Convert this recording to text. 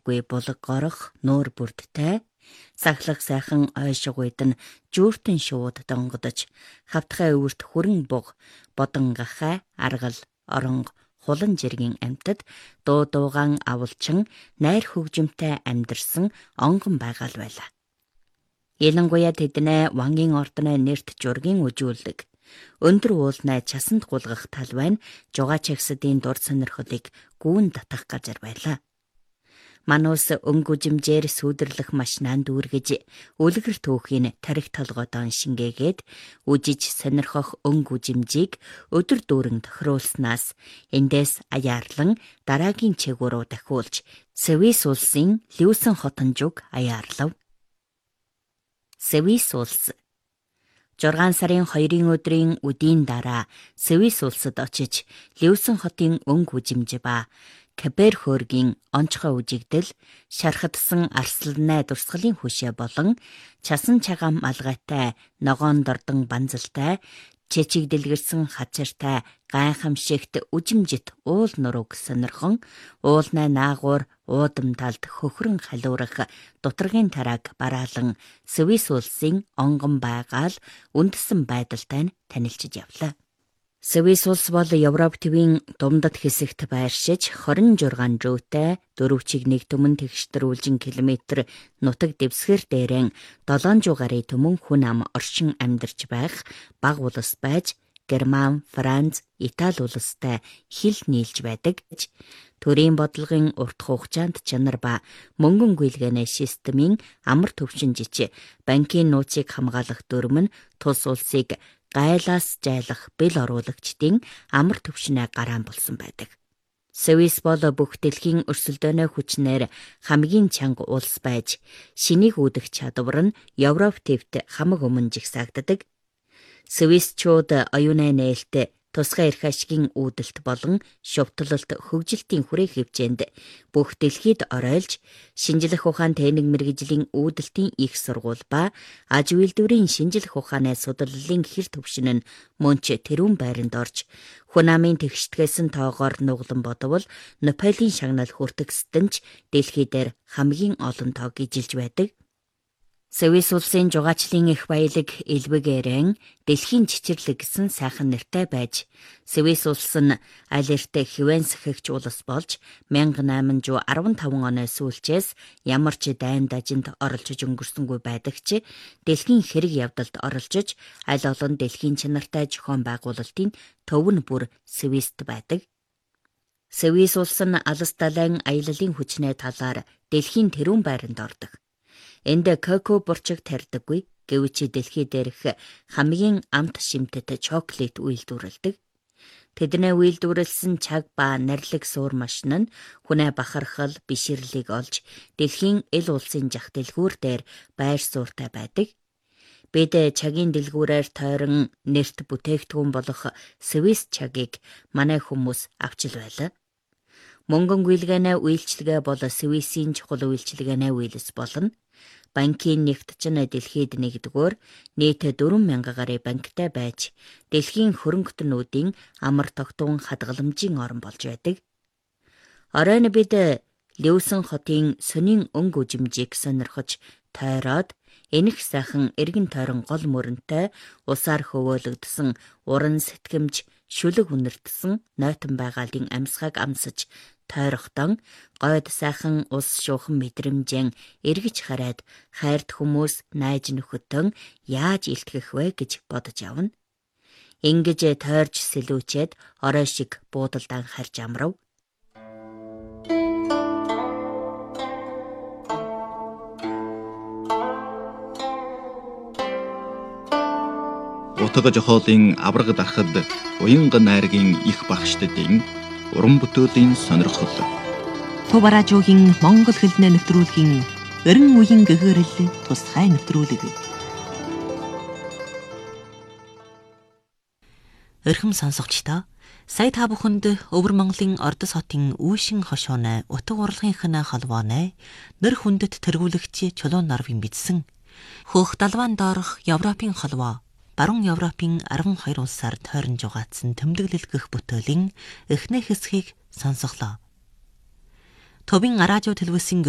алгүй булаг горох, нуур бүрдтэй, сахлах сайхан ойшгуйд нь жүүртэн шууд донгодож, хавтгай өвөрт хүрэн буг, бодон гахай, аргал, оронго, хулан жиргийн амьтад дуу дуугаан авалчин найр хөгжимтэй амьдарсан онгон байгаал байлаа. Ялангуяа тэднээ вангийн ордны нэрт жургийн үжүүлдэг. Өндөр уулнаа часанд гулгах талбай нь жугаачагсдын дур сонирхлыг гүүн татах газар байлаа. Манус өнгүжимжээр сүудрлэх машинаа дүүргэж, үлгэр түүхийн тарих толгойдон шингээгээд, үжиж сонирхох өнгүжимжийг өдөр дүүрэн тохируулснаас эндээс аяарлан дараагийн чигүүрөө дахиулж, Свис улсын Льюсэн хотон жуг аяарлав. Свис улс 6 сарын 2-ын өдрийн үдийн дараа Свис улсад очиж Льюсэн хотын өнгө үжимж ба Кабер хөөргийн онцгой үжигдэл, шархадсан арсланай дурсгалын хөшөө болон часан чагаан малгайтай, ногоон дордон банзалтай, чичигдэлгэрсэн хачиртай, гайхамшигт үжимжит уул нурууг сонирхон, уулнай наагуур уудам талд хөхрөн халуурах дутрагийн тарааг бараалан Свис улсын онгон байгаал үндэсэн байдалтай нь танилцж явлаа. Свис улс бол Европ төвийн думдад хэсэгт байршиж 26 жуутай 4 чигнийг төмөн тэгштрүүлжин километр нутаг дэвсгэр дээрэн 7 жугарын төмөн хүн ам оршин амьдарч байх баг улс байж Герман, Франц, Итали улстай хил нийлж байдаг. Төрийн бодлогын урт хугацаанд чанар ба мөнгөн гүйлгээний системийн амар төвшин жижиг банкийн нууцыг хамгаалах дүрм нь тус улсыг гайлаас жайлах бэл оруулагчдын амар төвшинээ гараан болсон байдаг. Свис бол бүх дэлхийн өрсөлдөөний хүчнээр хамгийн чанга улс байж, шинийг үүдэх чадвар нь Европ төвд хамаг өмнө жигсаагддаг. Свисчууд оюуны нээлт, тусгай эрх ашигын үүдэлт болон шувталалт хөгжилтийн хүрээ хэмжээнд бүх дэлхийд оройлж, шинжлэх ухаан техник мэргэжлийн үүдэлтийн их сургууль ба аж үйлдвэрийн шинжлэх ухааны судлалын хэр төвшин нь мөнч тэрүүн байранд орж, хүн амын тэгштгэсэн тоогоор нуглан бодвол Наполеон шагнал хүртэгсдэн ч дэлхий дээр хамгийн олон тоог ижилж байдаг. Свис улсын жугаачлын их баялаг элбэгээрэн дэлхийн чичирлэг гэсэн сайхан нэртэй байж, Свис улс нь алерт хэвэн сэхэгч улс болж 1815 оны сүүлчээс ямар ч дайн дажинд оролцож өнгөрсөнгүй байдаг ч дэлхийн хэрэг явдалд оролцож аль олон дэлхийн чанартай зохион байгуулалтын төв нь бүр Свист байдаг. Свис улс нь алс далайн аяллалын хүчний талаар дэлхийн тэрүүн байранд ордог. Энд коко бурчиг тарьдаггүй, гэвч дэлхий дээрх хамгийн амт шимтэд чоколад үйлдвэрлэдэг. Тэдний үйлдвэрлсэн чаг ба нарилэг суур машин нь хүнээ бахархал биширлийг олж дэлхийн эл улсын жах дэлгүүр дээр байр суурьтай байдаг. Бид чагийн дэлгүүрээр тойрон нэрт бүтээгдэхүүн болох Свис чагийг манай хүмүүс авчил байлаа. Мөнгөн гүйлгээнэ үйлчлэгээ бол Свисийн чухал үйлчлэгээнэ үйлс болно. Банкийн нэгтчин дэлхийд нэгдүгээр нийт 4,000 гаруй банктай байж, дэлхийн хөрөнгөтнүүдийн амар тогтун хадгаламжийн орон болж байдаг. Оройн бид Льюсэн хотын сонин өнгө үжимжийг сонирхож тойроод, энэх сайхан эргэн тойрон гол мөрөнтэй усаар хөвөөлөгдсөн уран сэтгэмж шүлэг үнэртсэн нойтон байгаалын амьсгаг амсаж тойрохдон гойд сайхан ус шуухан мэдрэмжэн эргэж хараад хайрт хүмүүс найж нөхөдөн яаж илтгэх вэ гэж бодож явна. Ингэж тойрж сэлүүчээд орой шиг буудалд анхаарч амрав. Утга жохоолын авраг дарахад уянга найргийн их багштдын уран бүтээлийн сонирхол. Туваражуугийн монгол хэлний нэвтрүүлгийн эрен үеийн гэгэрэл тусгай нэвтрүүлэг. Эрхэм сонсогчдоо, сая та бүхэнд Өвөр Монголын Ордос хотын Үүшин хошооны утга урлагийнхны холбооны нэр хүндэт тэргүүлэгч Чулуун Норвын бичсэн Хөөх далваан доорх Европын холбоо, баруун Европын 12 улсаар тойрон жугаацсан тэмдэглэл гэх бүтээлийн эхний хэсгийг сонсголоо. Төвийн радио телевизийн